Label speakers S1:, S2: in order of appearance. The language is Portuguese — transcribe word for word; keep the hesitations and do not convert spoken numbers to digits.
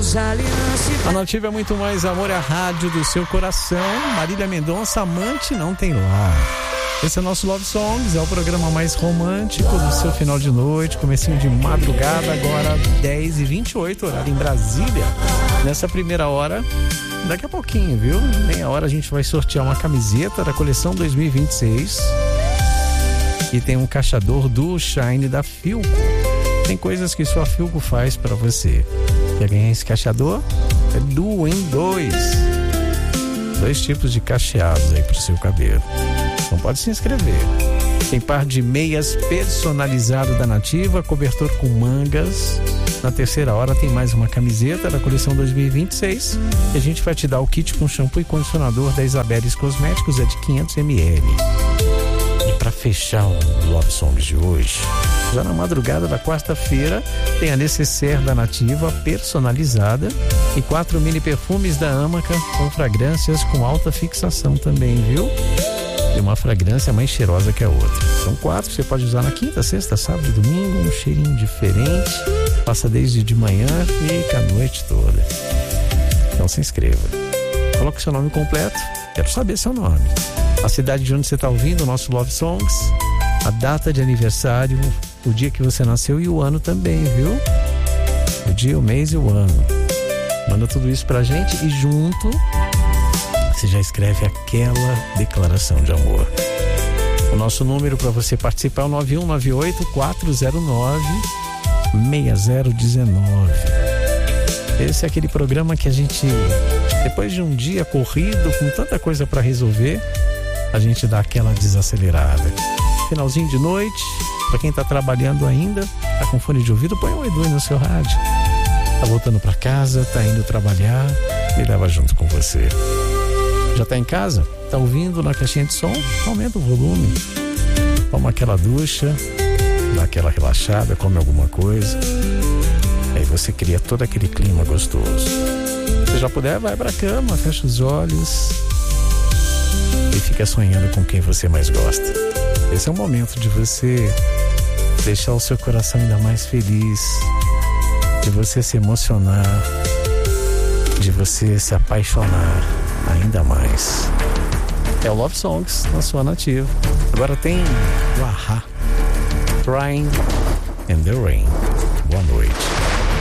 S1: Fizemos aliança.
S2: A Nativa é muito mais amor, é a rádio do seu coração. Marília Mendonça, amante não tem lar. Esse é o nosso Love Songs, é o programa mais romântico do seu final de noite, comecinho de madrugada, agora dez e vinte e oito, horário em Brasília. Nessa primeira hora, daqui a pouquinho, viu? Meia hora a gente vai sortear uma camiseta da coleção dois mil e vinte e seis. E tem um cacheador do Shine da Philco. Tem coisas que só a Philco faz pra você. Quer ganhar esse cacheador? É duo em dois. Dois tipos de cacheados aí pro seu cabelo. Então pode se inscrever. Tem par de meias personalizado da Nativa, cobertor com mangas. Na terceira hora tem mais uma camiseta da coleção dois mil e vinte e seis. E a gente vai te dar o kit com shampoo e condicionador da Isabeles Cosméticos, é de quinhentos mililitros. E para fechar o Love Songs de hoje, já na madrugada da quarta-feira, tem a necessaire da Nativa personalizada e quatro mini perfumes da Amaca com fragrâncias com alta fixação também, viu? E uma fragrância mais cheirosa que a outra. São quatro, você pode usar na quinta, sexta, sábado e domingo, um cheirinho diferente. Passa desde de manhã, fica a noite toda. Então se inscreva. Coloque seu nome completo, quero saber seu nome. A cidade de onde você está ouvindo o nosso Love Songs, a data de aniversário, o dia que você nasceu e o ano também, viu? O dia, o mês e o ano. Manda tudo isso pra gente e junto você já escreve aquela declaração de amor. O nosso número para você participar é o nove um nove oito, quatro zero nove, seis zero um nove. Esse é aquele programa que a gente, depois de um dia corrido, com tanta coisa para resolver, a gente dá aquela desacelerada. Finalzinho de noite, para quem tá trabalhando ainda, tá com fone de ouvido, põe um Edu no seu rádio. Tá voltando para casa, tá indo trabalhar, e leva junto com você. Já tá em casa? Tá ouvindo na caixinha de som? Aumenta o volume. Toma aquela ducha, dá aquela relaxada, come alguma coisa. Aí você cria todo aquele clima gostoso. Se já puder, vai pra cama, fecha os olhos e fica sonhando com quem você mais gosta. Esse é o momento de você deixar o seu coração ainda mais feliz, de você se emocionar, de você se apaixonar ainda mais. É o Love Songs na sua Nativa. Agora tem o Ahá, Crying in the Rain. Boa noite.